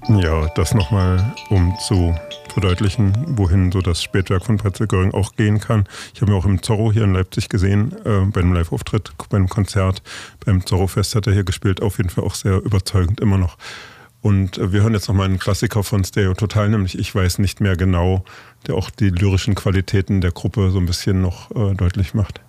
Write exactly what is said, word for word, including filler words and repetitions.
Ja, das nochmal, um zu verdeutlichen, wohin so das Spätwerk von Fritz Göring auch gehen kann. Ich habe ihn auch im Zorro hier in Leipzig gesehen, äh, bei einem Live-Auftritt, bei einem Konzert. Beim Zorro-Fest hat er hier gespielt, auf jeden Fall auch sehr überzeugend immer noch. Und äh, wir hören jetzt nochmal einen Klassiker von Stereo Total, nämlich Ich weiß nicht mehr genau, der auch die lyrischen Qualitäten der Gruppe so ein bisschen noch äh, deutlich macht.